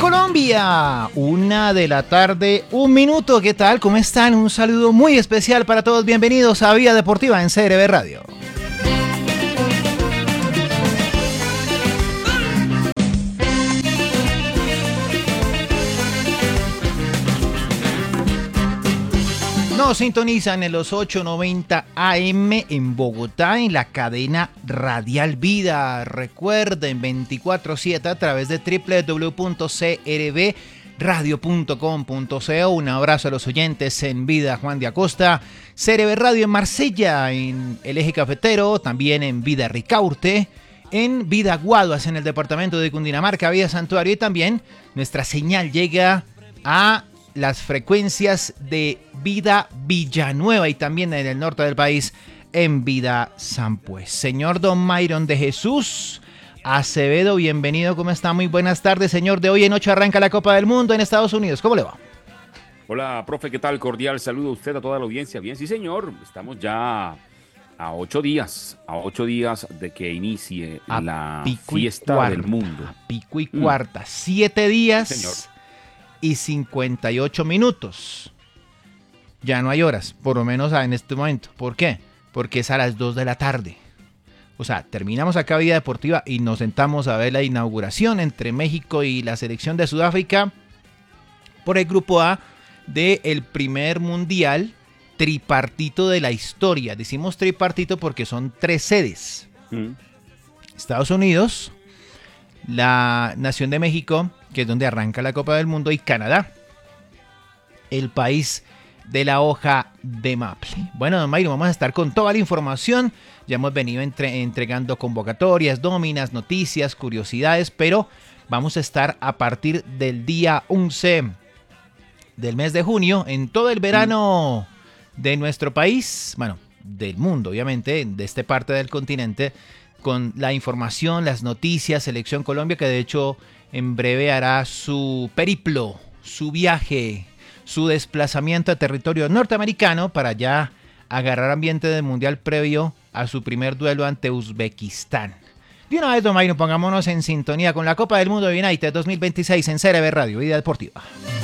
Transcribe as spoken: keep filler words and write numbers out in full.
Colombia, una de la tarde, un minuto. ¿Qué tal? ¿Cómo están? Un saludo muy especial para todos. Bienvenidos a Vida Deportiva en C R B Radio. Nos sintonizan en los ochocientos noventa A M en Bogotá en la cadena Radial Vida. Recuerden, veinticuatro siete a través de doble u doble u doble u punto c r b radio punto com punto co. Un abrazo a los oyentes en Vida Juan de Acosta, C R B Radio en Marsella, en el Eje Cafetero, también en Vida Ricaurte, en Vida Guaduas en el departamento de Cundinamarca, Vida Santuario, y también nuestra señal llega a las frecuencias de Vida Villanueva y también en el norte del país en Vida Sampues. Señor Don Mayron de Jesús Acevedo, bienvenido, ¿cómo está? Muy buenas tardes, señor. De hoy en ocho arranca la Copa del Mundo en Estados Unidos, ¿cómo le va? Hola, profe, ¿qué tal? Cordial saludo a usted, a toda la audiencia. Bien, sí, señor, estamos ya a ocho días, a ocho días de que inicie a la fiesta cuarta, del mundo. A pico y cuarta, mm. siete días. Sí, señor. Y cincuenta y ocho minutos. Ya no hay horas, por lo menos en este momento. ¿Por qué? Porque es a las dos de la tarde. O sea, terminamos acá Vida Deportiva y nos sentamos a ver la inauguración entre México y la selección de Sudáfrica por el grupo A del primer mundial tripartito de la historia. Decimos tripartito porque son tres sedes. Mm. Estados Unidos, la Nación de México, que es donde arranca la Copa del Mundo, y Canadá, el país de la hoja de maple. Bueno, don Mayro, vamos a estar con toda la información. Ya hemos venido entre, entregando convocatorias, nóminas, noticias, curiosidades, pero vamos a estar a partir del día once del mes de junio en todo el verano de nuestro país, bueno, del mundo, obviamente, de esta parte del continente, con la información, las noticias, Selección Colombia, que de hecho en breve hará su periplo, su viaje, su desplazamiento a territorio norteamericano para ya agarrar ambiente del mundial previo a su primer duelo ante Uzbekistán. De una vez, don Mayron, pongámonos en sintonía con la Copa del Mundo de United dos mil veintiséis en C R B Radio, Vida Deportiva.